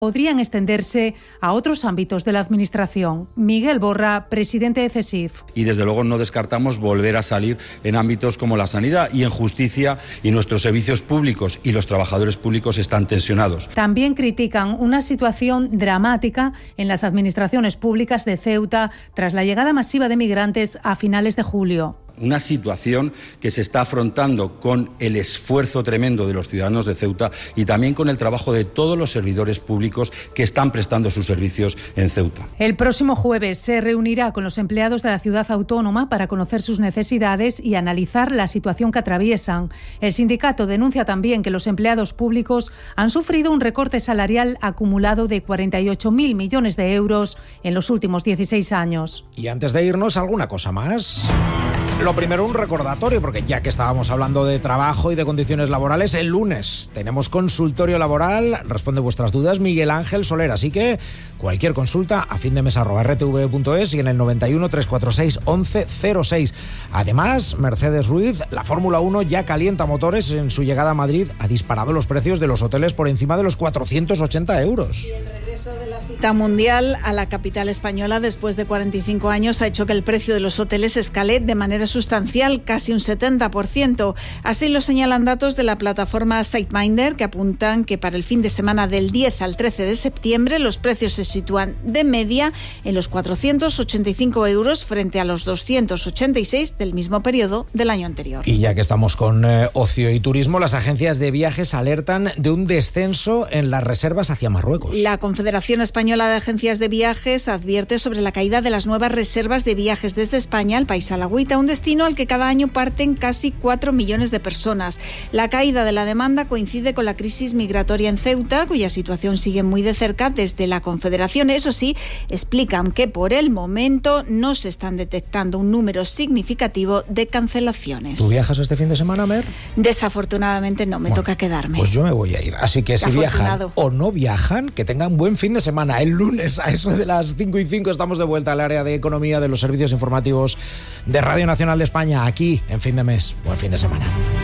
podrían extenderse a otros ámbitos de la Administración. Miguel Borra, presidente de CESIF. Y desde luego no descartamos volver a salir en ámbitos como la sanidad y en justicia, y nuestros servicios públicos y los trabajadores públicos están tensionados. También critican una situación dramática en las administraciones públicas de Ceuta tras la llegada masiva de migrantes a finales de julio. Una situación que se está afrontando con el esfuerzo tremendo de los ciudadanos de Ceuta y también con el trabajo de todos los servidores públicos que están prestando sus servicios en Ceuta. El próximo jueves se reunirá con los empleados de la ciudad autónoma para conocer sus necesidades y analizar la situación que atraviesan. El sindicato denuncia también que los empleados públicos han sufrido un recorte salarial acumulado de 48.000 millones de euros en los últimos 16 años. Y antes de irnos, ¿alguna cosa más? Lo primero, un recordatorio, porque ya que estábamos hablando de trabajo y de condiciones laborales, el lunes tenemos consultorio laboral, responde vuestras dudas Miguel Ángel Soler, así que cualquier consulta a findemes@rtv.es y en el 91 346 1106. Además, Mercedes Ruiz, la Fórmula 1 ya calienta motores. En su llegada a Madrid ha disparado los precios de los hoteles por encima de los 480 euros. Y el regreso de la cita mundial a la capital española después de 45 años ha hecho que el precio de los hoteles escale de manera sustancial, casi un 70%. Así lo señalan datos de la plataforma SiteMinder, que apuntan que para el fin de semana del 10 al 13 de septiembre los precios se sitúan de media en los 485 euros frente a los 286 del mismo periodo del año anterior. Y ya que estamos con ocio y turismo, las agencias de viajes alertan de un descenso en las reservas hacia Marruecos. La Confederación Española de Agencias de Viajes advierte sobre la caída de las nuevas reservas de viajes desde España al país alauita, un destino al que cada año parten casi 4 millones de personas. La caída de la demanda coincide con la crisis migratoria en Ceuta, cuya situación sigue muy de cerca desde la Confederación. Eso sí, explican que por el momento no se están detectando un número significativo de cancelaciones. ¿Tú viajas este fin de semana, Mer? Desafortunadamente no, me toca quedarme. Pues yo me voy a ir. Así que si viajan o no viajan, que tengan buen fin de semana. El lunes a eso de las 5:05 estamos de vuelta al área de economía de los servicios informativos de Radio Nacional de España, aquí en Fin de Mes. Buen fin de semana.